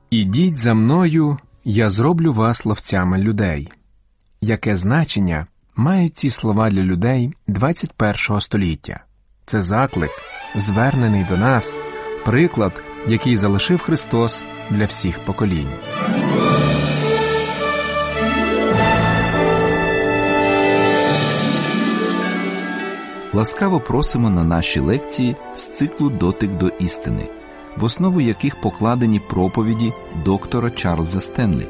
«Ідіть за мною, я зроблю вас ловцями людей». Яке значення мають ці слова для людей 21 століття? Це заклик, звернений до нас, приклад, який залишив Христос для всіх поколінь. Ласкаво просимо на наші лекції з циклу «Дотик до істини», в основу яких покладені проповіді доктора Чарльза Стенлі.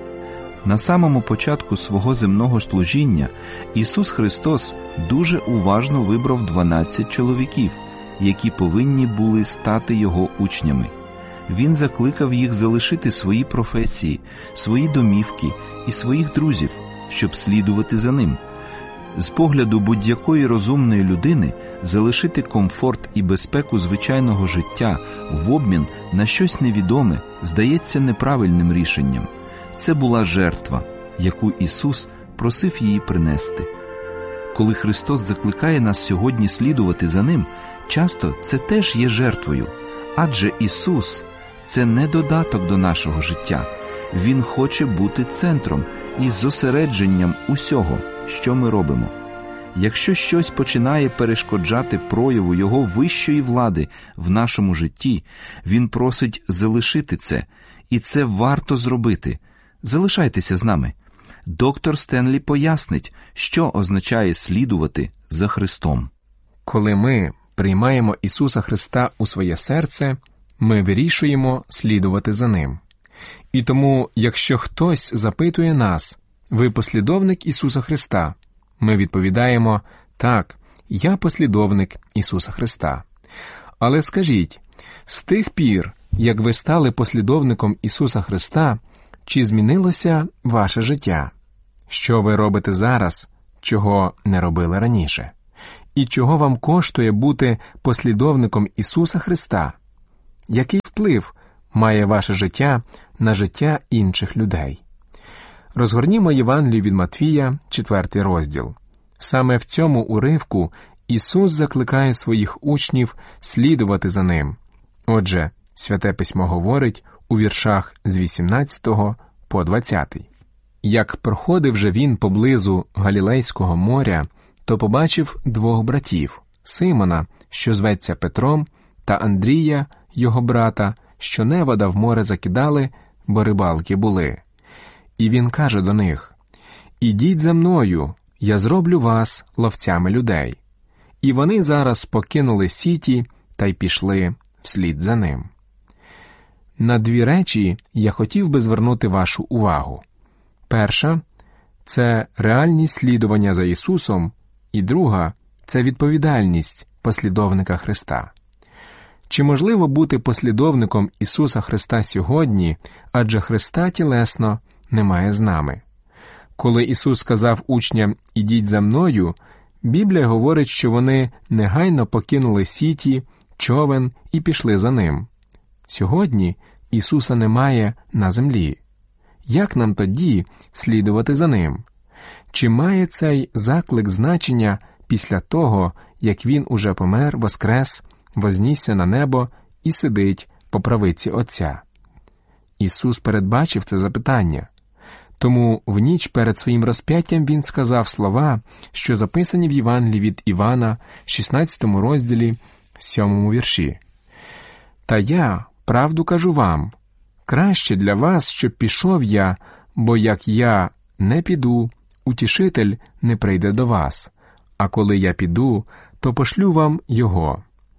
На самому початку свого земного служіння Ісус Христос дуже уважно вибрав 12 чоловіків, які повинні були стати Його учнями. Він закликав їх залишити свої професії, свої домівки і своїх друзів, щоб слідувати за Ним. З погляду будь-якої розумної людини залишити комфорт і безпеку звичайного життя в обмін на щось невідоме здається неправильним рішенням. Це була жертва, яку Ісус просив її принести. Коли Христос закликає нас сьогодні слідувати за Ним, часто це теж є жертвою, адже Ісус – це не додаток до нашого життя. Він хоче бути центром і зосередженням усього, що ми робимо. Якщо щось починає перешкоджати прояву Його вищої влади в нашому житті, Він просить залишити це, і це варто зробити. Залишайтеся з нами. Доктор Стенлі пояснить, що означає слідувати за Христом. Коли ми приймаємо Ісуса Христа у своє серце, ми вирішуємо слідувати за Ним. І тому, якщо хтось запитує нас: «Ви послідовник Ісуса Христа?» Ми відповідаємо: «Так, я послідовник Ісуса Христа». Але скажіть, з тих пір, як ви стали послідовником Ісуса Христа, чи змінилося ваше життя? Що ви робите зараз, чого не робили раніше? І чого вам коштує бути послідовником Ісуса Христа? Який вплив має ваше життя на життя інших людей? Розгорнімо Євангелію від Матвія, 4 розділ. Саме в цьому уривку Ісус закликає своїх учнів слідувати за Ним. Отже, Святе Письмо говорить у віршах з 18 по 20. «Як проходив же він поблизу Галілейського моря, то побачив двох братів – Симона, що зветься Петром, та Андрія, його брата, що невода в море закидали, бо рибалки були. І він каже до них: «Ідіть за мною, я зроблю вас ловцями людей». І вони зараз покинули сіті та й пішли вслід за ним. На дві речі я хотів би звернути вашу увагу. Перша – це реальність слідування за Ісусом, і друга – це відповідальність послідовника Христа. Чи можливо бути послідовником Ісуса Христа сьогодні, адже Христа тілесно немає з нами? Коли Ісус сказав учням «Ідіть за мною», Біблія говорить, що вони негайно покинули сіті, човен і пішли за Ним. Сьогодні Ісуса немає на землі. Як нам тоді слідувати за Ним? Чи має цей заклик значення після того, як Він уже помер, воскрес, вознісся на небо і сидить по правиці Отця? Ісус передбачив це запитання. Тому в ніч перед своїм розп'яттям Він сказав слова, що записані в Євангелії від Івана, 16 розділі, 7 вірші. «Та я, правду кажу вам, краще для вас, щоб пішов я, бо як я не піду, утішитель не прийде до вас, а коли я піду, то пошлю вам його».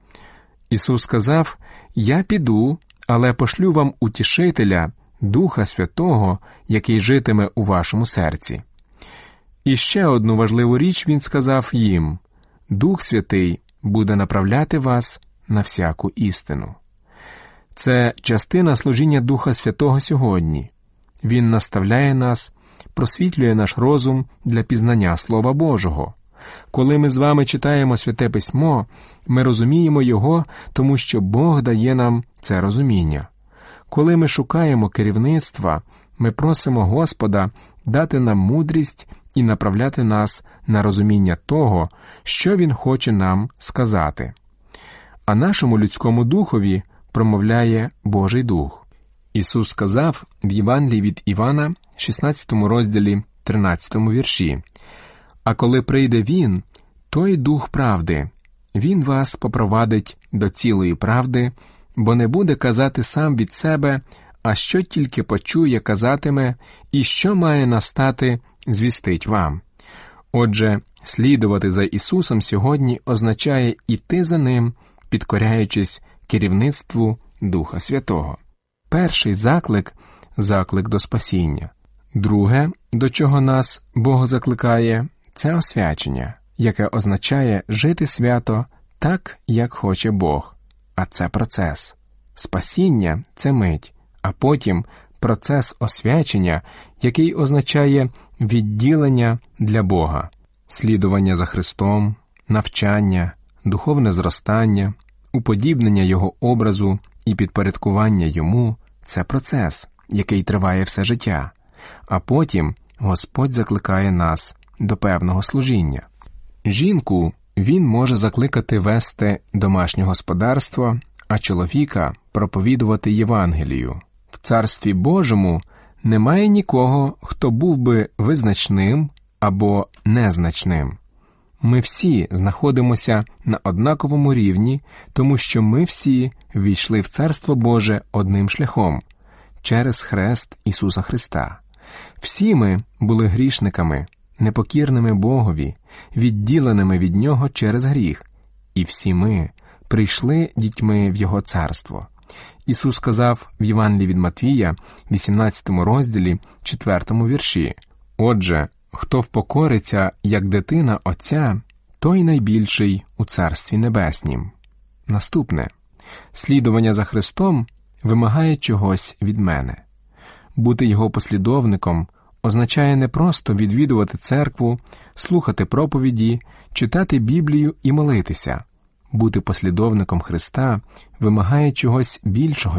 Ісус сказав: «Я піду, але пошлю вам утішителя, Духа Святого, який житиме у вашому серці». І ще одну важливу річ Він сказав їм: «Дух Святий буде направляти вас на всяку істину». Це частина служіння Духа Святого сьогодні. Він наставляє нас, просвітлює наш розум для пізнання Слова Божого. Коли ми з вами читаємо Святе Письмо, ми розуміємо його, тому що Бог дає нам це розуміння. Коли ми шукаємо керівництва, ми просимо Господа дати нам мудрість і направляти нас на розуміння того, що Він хоче нам сказати. А нашому людському духові промовляє Божий Дух. Ісус сказав в Євангелії від Івана, 16 розділі, 13 вірші: «А коли прийде Він, той Дух правди, Він вас попровадить до цілої правди, бо не буде казати сам від себе, а що тільки почує, казатиме, і що має настати, звістить вам». Отже, слідувати за Ісусом сьогодні означає іти за Ним, підкоряючись керівництву Духа Святого. Перший заклик – заклик до спасіння. Друге, до чого нас Бог закликає – це освячення, яке означає жити свято так, як хоче Бог. А це процес. Спасіння – це мить, а потім процес освячення, який означає відділення для Бога, слідування за Христом, навчання, духовне зростання, уподібнення Його образу і підпорядкування Йому – це процес, який триває все життя. А потім Господь закликає нас до певного служіння. Жінку Він може закликати вести домашнє господарство, а чоловіка – проповідувати Євангелію. В Царстві Божому немає нікого, хто був би визначним або незначним. Ми всі знаходимося на однаковому рівні, тому що ми всі ввійшли в Царство Боже одним шляхом – через хрест Ісуса Христа. Всі ми були грішниками, непокірними Богові, відділеними від Нього через гріх. І всі ми прийшли дітьми в Його царство. Ісус сказав в Євангелії від Матвія, 18 розділі, 4 вірші: «Отже, хто впокориться, як дитина Отця, той найбільший у Царстві Небеснім». Наступне. Слідування за Христом вимагає чогось від мене. Бути Його послідовником означає не просто відвідувати церкву, слухати проповіді, читати Біблію і молитися. Бути послідовником Христа вимагає чогось більшого